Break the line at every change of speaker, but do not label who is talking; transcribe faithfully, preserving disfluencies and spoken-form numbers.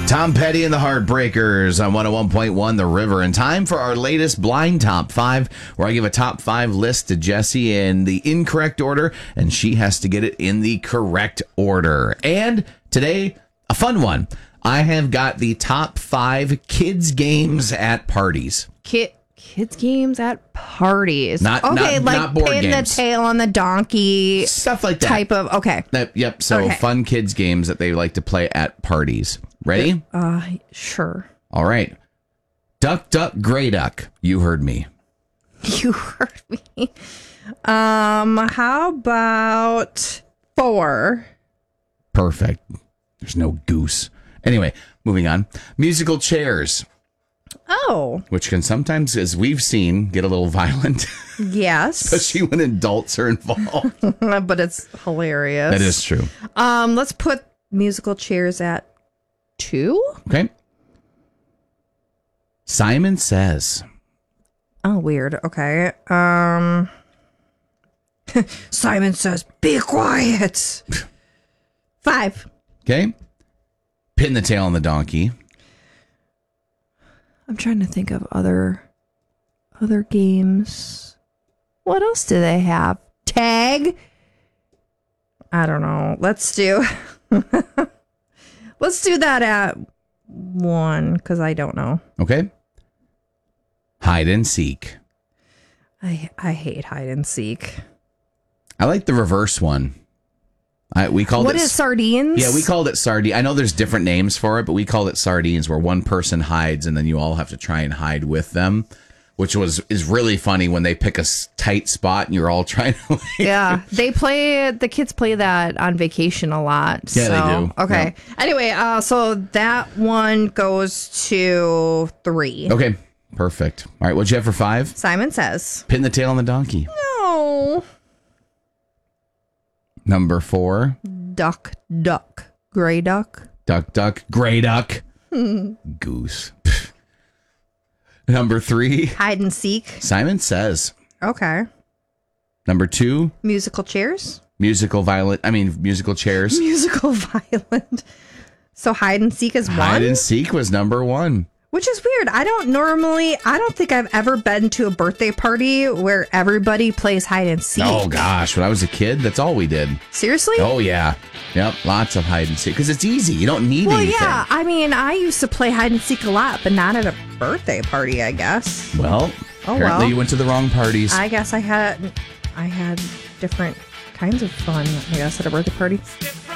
Tom Petty and the Heartbreakers on one oh one point one The River. And time for our latest blind top five, where I give a top five list to Jessie in the incorrect order, and she has to get it in the correct order. And today, a fun one. I have got the top five kids games at parties.
Kid, kids games at parties.
Not,
okay,
not,
like
not board
pin
games.
the tail on the donkey.
Stuff like that.
Type of, okay.
That, yep, so
Okay.
fun kids games that they like to play at parties. Ready?
Uh, sure.
All right. Duck, duck, gray duck. You heard me.
You heard me. Um, how about four?
Perfect. There's no goose. Anyway, moving on. Musical chairs,
Oh,
which can sometimes, as we've seen, get a little violent,
yes.
especially when adults are involved.
But it's hilarious.
That is true.
Um, let's put musical chairs at two.
Okay. Simon Says.
Oh, weird. Okay. Um, Simon Says, be quiet. Five.
Okay. Pin the tail on the donkey.
I'm trying to think of other other games. What else do they have? Tag? I don't know. Let's do Let's do that at one, because I don't know.
Okay. Hide and seek.
I I hate hide and seek.
I like the reverse one. I, we called
What
it
is sardines?
Yeah, we called it sardine. I know there's different names for it, but we called it sardines, where one person hides and then you all have to try and hide with them, which was is really funny when they pick a s- tight spot and you're all trying to. Like,
Yeah, they play. The kids play that on vacation a lot.
Yeah,
so,
they do.
Okay. Anyway, uh, so that one goes to three.
Okay, perfect. All right, what'd you have for five?
Simon Says.
Pin the tail on the donkey.
No.
Number four.
Duck, duck, gray duck.
Duck, duck, gray duck. Goose. Number three.
Hide and seek.
Simon Says.
Okay.
Number two.
Musical chairs.
Musical violent. I mean, musical chairs.
Musical violent. So hide and seek is one.
Hide and seek was number one.
Which is weird. I don't normally, I don't think I've ever been to a birthday party where everybody plays hide and seek.
Oh gosh, when I was a kid, that's all we did.
Seriously?
Oh yeah, yep, lots of hide and seek because it's easy. You don't need
Well,
anything.
yeah. I mean, I used to play hide and seek a lot, but not at a birthday party, I guess.
Well,
Oh,
apparently
well.
you went to the wrong parties.
I guess I had, I had different kinds of fun, I guess, at a birthday party.